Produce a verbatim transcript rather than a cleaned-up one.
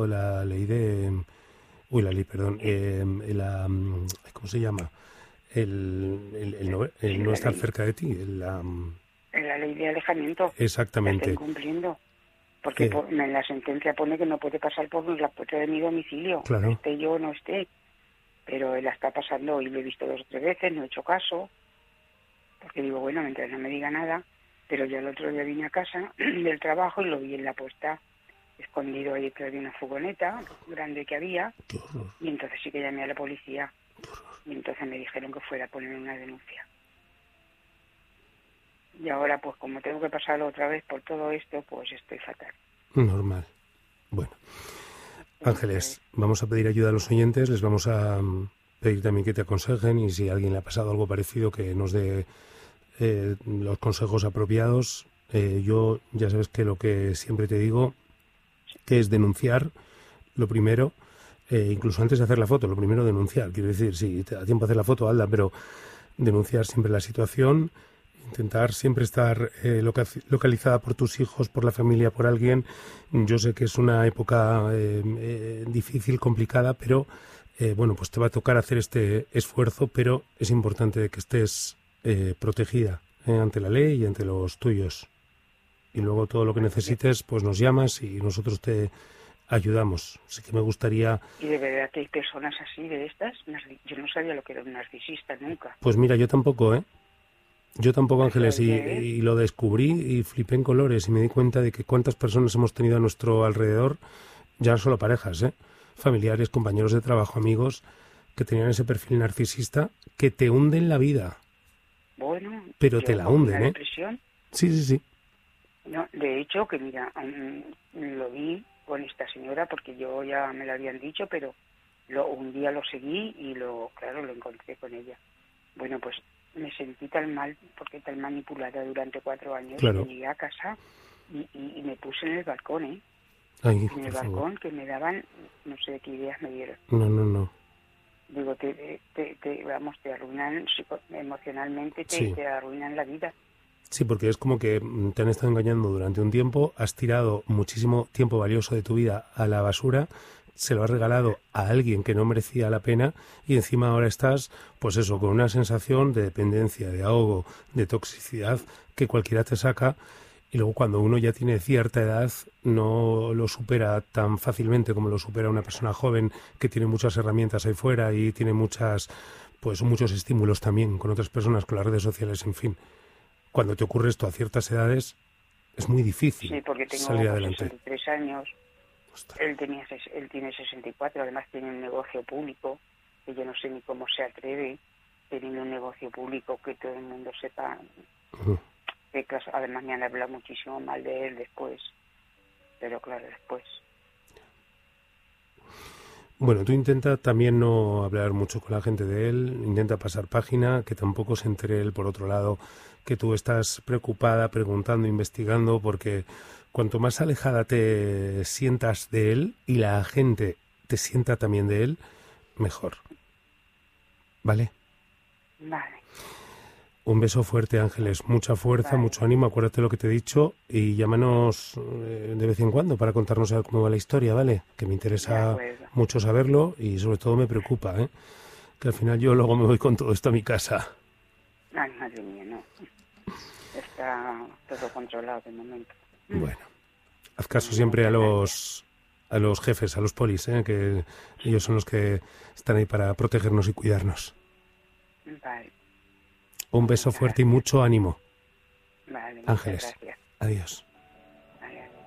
la ley de... Uy, la ley, perdón. Eh, la, ¿Cómo se llama? El, el, el, no, el no estar cerca de ti. La, la ley de alejamiento. Exactamente. La está incumpliendo. Porque eh, por, en la sentencia pone que no puede pasar por la puerta de mi domicilio. Claro. Esté yo o no esté. Pero él la está pasando y lo he visto dos o tres veces, no he hecho caso. Porque digo, bueno, mientras no me diga nada. Pero yo el otro día vine a casa del trabajo y lo vi en la puerta, escondido ahí detrás de una furgoneta grande que había. Y entonces sí que llamé a la policía. Y entonces me dijeron que fuera a poner una denuncia. Y ahora, pues como tengo que pasarlo otra vez por todo esto, pues estoy fatal. Normal. Bueno. Ángeles, vamos a pedir ayuda a los oyentes, les vamos a pedir también que te aconsejen y si a alguien le ha pasado algo parecido que nos dé eh, los consejos apropiados. Eh, yo ya sabes que lo que siempre te digo que es denunciar lo primero, eh, incluso antes de hacer la foto, lo primero denunciar. Quiero decir, si te da tiempo a hacer la foto, hazla, pero denunciar siempre la situación, intentar siempre estar eh, loca- localizada por tus hijos, por la familia, por alguien. Yo sé que es una época eh, eh, difícil, complicada, pero eh, bueno, pues te va a tocar hacer este esfuerzo, pero es importante que estés eh, protegida eh, ante la ley y ante los tuyos. Y luego todo lo que necesites, pues nos llamas y nosotros te ayudamos. Así que me gustaría... ¿Y de verdad que hay personas así, de estas? Yo no sabía lo que era un narcisista nunca. Pues mira, yo tampoco, ¿eh? Yo tampoco, Ángeles, y, y lo descubrí y flipé en colores y me di cuenta de que cuántas personas hemos tenido a nuestro alrededor, ya no solo parejas, ¿eh? Familiares, compañeros de trabajo, amigos, que tenían ese perfil narcisista que te hunden la vida. Bueno, pero te la hunden, ¿eh? Depresión. Sí, sí, sí. No, de hecho, que mira, um, lo vi con esta señora porque yo ya me lo habían dicho, pero lo, un día lo seguí y lo, claro, lo encontré con ella. Bueno, pues me sentí tan mal, porque tan manipulada durante cuatro años, Claro. que llegué a casa y, y, y me puse en el balcón, ¿eh? Ay, en el por balcón, favor. que me daban, no sé qué ideas me dieron. No, no, no. Digo, te, te, te vamos, te arruinan psico, emocionalmente, te, Sí. te arruinan la vida. Sí, porque es como que te han estado engañando durante un tiempo, has tirado muchísimo tiempo valioso de tu vida a la basura, se lo has regalado a alguien que no merecía la pena y encima ahora estás, pues eso, con una sensación de dependencia, de ahogo, de toxicidad que cualquiera te saca y luego cuando uno ya tiene cierta edad no lo supera tan fácilmente como lo supera una persona joven que tiene muchas herramientas ahí fuera y tiene muchas, pues muchos estímulos también con otras personas, con las redes sociales, en fin. Cuando te ocurre esto a ciertas edades, es muy difícil sí, porque tengo salir adelante. sesenta y tres años, él, tenía, él tiene sesenta y cuatro, además tiene un negocio público, que yo no sé ni cómo se atreve, teniendo un negocio público que todo el mundo sepa. Uh-huh. Que, además me han hablado muchísimo mal de él después, pero claro, después. Bueno, tú intenta también no hablar mucho con la gente de él, intenta pasar página, que tampoco se entere él por otro lado, que tú estás preocupada, preguntando, investigando, porque cuanto más alejada te sientas de él y la gente te sienta también de él, mejor. ¿Vale? Vale. Un beso fuerte, Ángeles, mucha fuerza, vale. Mucho ánimo, acuérdate lo que te he dicho y llámanos eh, de vez en cuando para contarnos cómo va la historia, ¿vale? Que me interesa mucho saberlo y sobre todo me preocupa, ¿eh? Que al final yo luego me voy con todo esto a mi casa. Ay, madre mía, no. Está todo controlado de momento. Bueno, haz caso siempre a los a los jefes, a los polis, ¿eh? Que ellos son los que están ahí para protegernos y cuidarnos. Vale. Un beso fuerte y mucho ánimo. Vale, Ángeles. gracias. Adiós. Adiós.